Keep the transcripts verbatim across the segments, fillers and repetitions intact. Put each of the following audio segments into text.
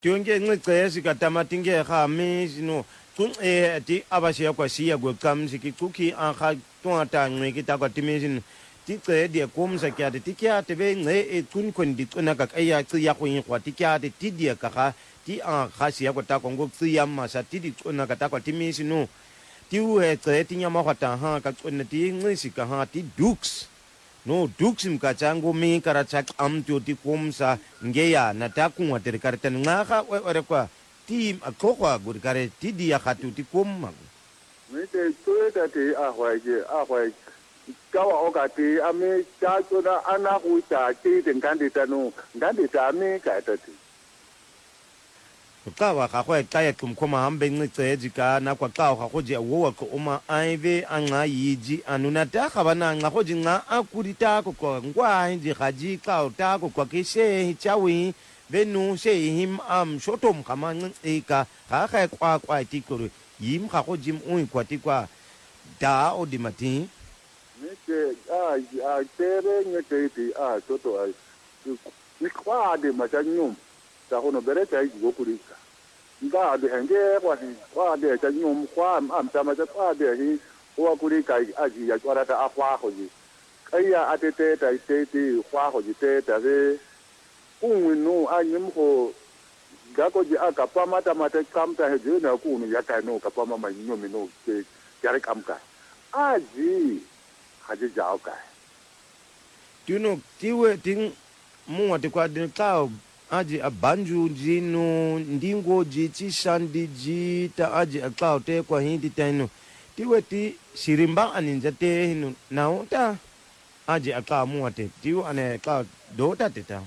Tionge ngicesi katamatinge khami sino kunxe ti abashiya kwashiya kwekamsi kikuki anha twata ngweki takwa timizin tice dia komsa kyate tikyate be ngce e kun kon di tsona ka ya tsi ya kwen kwa tikyate ti dia ka ga ti an khasiya kwa takwa ngo tsi ya masa ti di tsona ka takwa timizino ti uhe tse ti nyama kwa ta ha ka tsona ti ngci ka ha ti dukes no dukes mkachango mi karachak amtyo ti komsa ngeya na takwa terkartan ngaha ore kwa ti akokwa gurikare ti dia khatu ti komma mete toeta te ahwaje ahwaje kawa okati ame chachoda ana huta ti ngandita no ngandita ame kaitati kawa ka khwa kaya kumkhoma hambe ngicezi ka na kwa kawa ka khoje wo ko uma aive anga yiji anuna ta khabana nga khoje nga akurita ko kwa ngwa inji khaji ka ta ko kwa kishe chawi venu she him am shotom kama ngika ha kha kwa kwa tikuru yim kha khojim un kwa tikwa da odimati mete a a tere ngete ti a toto a ni kwa de machanyum ta hono bereta go kurika nga de henge kwa ni kwa de chanyum kwa am tama ta kwa de hi kwa kurika aji ya kwa ta afwa hoji kaya atete ta tete kwa hoji tete ve unwinu anyimho gako ji aka pama tamata kamta heje na kunu yaka no kapama manyomi no ke yare kamka aji haje jao ka tuno tiwe ting mu ati kwa din ka aji abanju jino ndingo ji chishandi ji ta aji akao te kwa hindi taino tiwe ti shirimba aninja te hinu naota aji akao mu ati tiwe ane ka dota te ta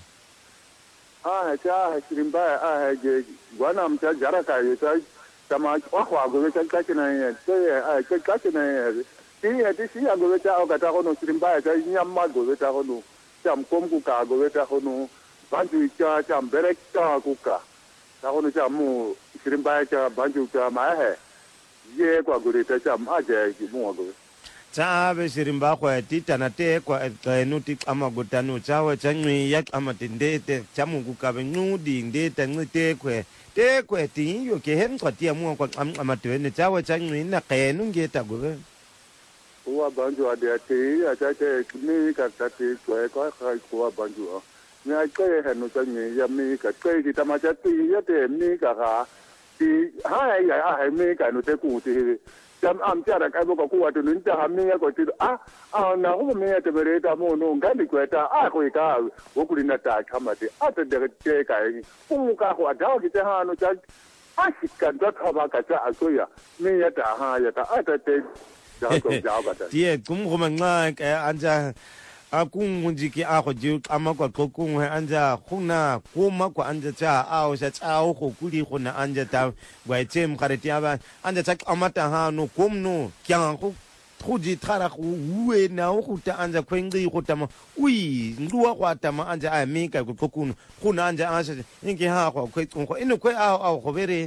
ah cha shirimba ah je gwana mta jaraka yeta tama kwa kwa go ta kachina ye te ah kachina ye ti ye ti si ago ta o kata hono shirimba ta nyamma go ta hono cham komku ka go ta hono banju cha cham berekta ku ka ta hono cha mu shirimba cha banju cha ma he ye kwa go ta cham aje ki mu go Tabe sirimba kwa titana te kwa nuti ama gutanu chawe changwi yak ama tindete chamungu kabe ngudi ndete ngite kwe te kwe ti yo ke hen kwa tia mu kwa ama twene chawe changwi na kenu ngeta gobe uwa banju ade ate achache ni ka tati kwe kwa kwa kwa banju ni achaye henu changwi ya mi ka kwe ki tamacha ti ya te mi ka ha ti ha ya ha mi ka no te ku ti jam am tiara ka bo ko wa tu nta ha mi ko ti ah ah na ho mi te bere ta mo no ngandi kweta ah ko ka wo ku na ta kama te ata de te ka yi ku ka ho da ki te ha no cha ah ka da ka ba ka cha asoya mi ya ta ha ya ta ata te ja ko ja ka ta tie kum ho manga ka anja akung munjiki ako jiu ama kwa kokung he anja khuna kuma kwa anja cha ao sha chao ko kuli khuna anja ta gwa tem khareti aba anja cha amata ha no komno kyang ko khuji thara khu uwe na ho ta anja kwengri ko tama ui nduwa kwa tama anja a meka ko kokun khuna anja asa ingi ha ko ko ino ko ao ao ko bere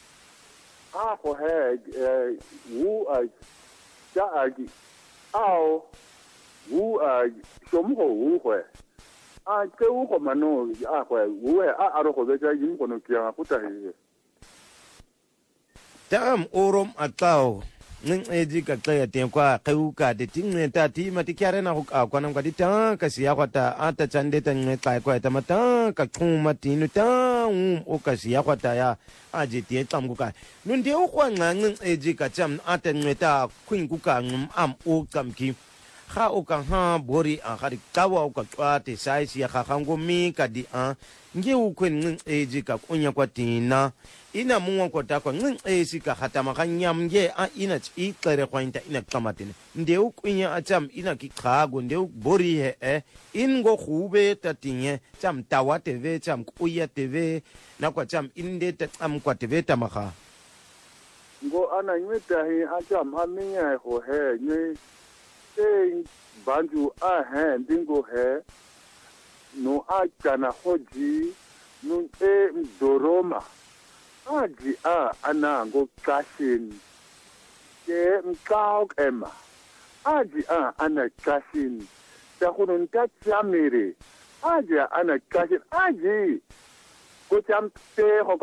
ah ko he wu a cha agi ao wu a shomu ho wu hwe a ke wu ko mano a hwe wu e a aro ko be ja yin ko no kia puta he tam orom atao ning eji ka kaya tem kwa kau ka de ting ne ta ti ma ti kyare na ko ka kwa nam ka di ta ka sia kwa ta ata chande ta ne ka kwa ta ma ta ka khuma ti nu ta um o ka sia kwa ta ya a je ti tam ku ka nun de o kwa nga ning eji ka cham ata ne ta khwin ku ka ngum am o kam ki ha o ka ha bori a ha kawa o ka kwa te sai sia ha kango mi ka di a nge u kwen ngin eji ka kunya kwa tina ina muwa kwa ta kwa ngin eji ka hata ma ka nyam nge a ina chi tlere kwa inta ina kamatine nde u kunya a cham ina ki kago nde u bori he e ingo khube ta tinye cham tawa tv cham kuya tv na kwa cham inde ta cham kwa tv ta ma kha ngo ana nyeta hi a cham ha mi ya ho he ni e banju a he dingo he no a kana hoji no e doroma aji a ana go kashin ke mkao ema aji a ana kashin ta hunun ta chamire aji ana kashin aji go jam te ho